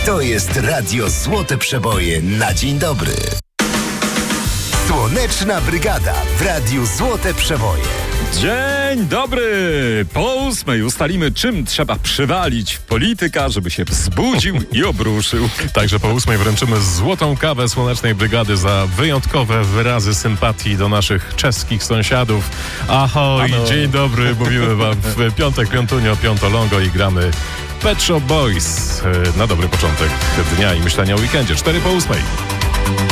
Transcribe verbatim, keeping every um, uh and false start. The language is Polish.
To jest Radio Złote Przeboje na dzień dobry. Słoneczna Brygada w Radiu Złote Przeboje. Dzień dobry! Po ósmej ustalimy, czym trzeba przywalić w polityka, żeby się wzbudził i obruszył. Także po ósmej wręczymy złotą kawę Słonecznej Brygady za wyjątkowe wyrazy sympatii do naszych czeskich sąsiadów. Ahoj, Ano. dzień dobry, mówimy wam w piątek, piątunio, piątolongo i gramy Pet Shop Boys na dobry początek dnia i myślenia o weekendzie. Cztery po ósmej.